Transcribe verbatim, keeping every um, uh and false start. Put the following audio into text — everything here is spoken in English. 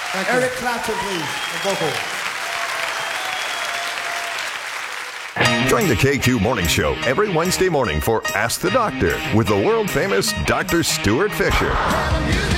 Thank you. Eric Clapton, please. The vocal. Join the K Q Morning Show every Wednesday morning for Ask the Doctor with the world-famous Doctor Stuart Fisher.